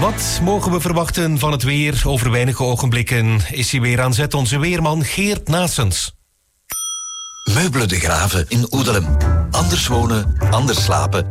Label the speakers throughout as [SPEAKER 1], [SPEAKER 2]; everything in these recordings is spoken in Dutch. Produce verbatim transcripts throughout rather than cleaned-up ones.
[SPEAKER 1] Wat mogen we verwachten van het weer? Over weinige ogenblikken is hij weer aan zet, onze weerman Geert Naessens.
[SPEAKER 2] Meubelen de Graven in Oedelem. Anders wonen, anders slapen.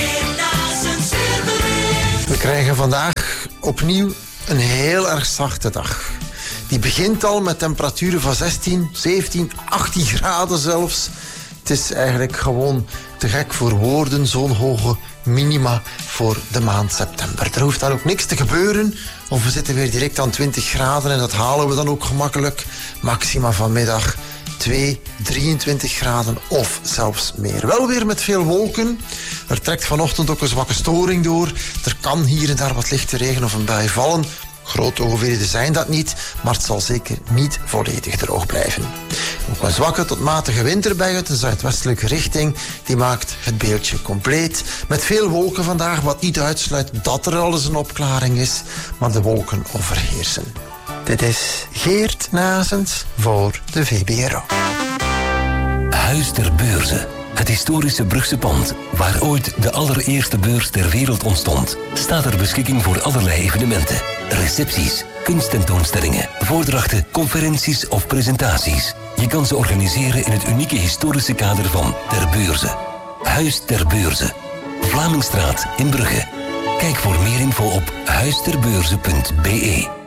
[SPEAKER 3] We krijgen vandaag opnieuw een heel erg zachte dag. Die begint al met temperaturen van zestien, zeventien, achttien graden zelfs. Het is eigenlijk gewoon te gek voor woorden, zo'n hoge minima voor de maand september. Er hoeft dan ook niks te gebeuren, of we zitten weer direct aan twintig graden en dat halen we dan ook gemakkelijk. Maxima vanmiddag twee, drieëntwintig graden of zelfs meer. Wel weer met veel wolken. Er trekt vanochtend ook een zwakke storing door. Er kan hier en daar wat lichte regen of een bui vallen. Grote hoeveelheden zijn dat niet, maar het zal zeker niet volledig droog blijven. Ook een zwakke tot matige winterbui uit een zuidwestelijke richting, die maakt het beeldje compleet. Met veel wolken vandaag, wat niet uitsluit dat er al eens een opklaring is, maar de wolken overheersen. Dit is Geert Naessens voor de V B R O.
[SPEAKER 4] Huis ter Beurze. Het historische Brugse pand, waar ooit de allereerste beurs ter wereld ontstond, staat ter beschikking voor allerlei evenementen. Recepties, kunsttentoonstellingen, voordrachten, conferenties of presentaties. Je kan ze organiseren in het unieke historische kader van Ter Beurze. Huis ter Beurze. Vlamingstraat in Brugge. Kijk voor meer info op huisterbeurze punt be.